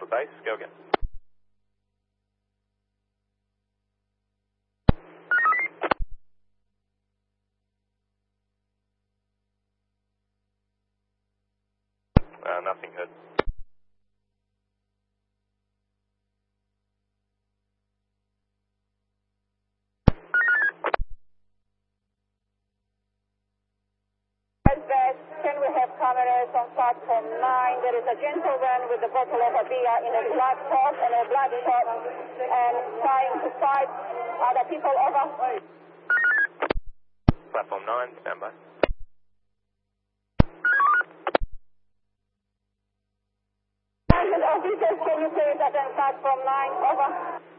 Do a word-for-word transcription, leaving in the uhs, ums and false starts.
Alpha Base, go again. Uh, nothing heard. Can we have cameras on platform nine? There is a gentleman with a bottle of a beer in a black top and a black shirt and trying to fight other people over. Platform nine, stand by. Officers, can you please attend platform nine? Over.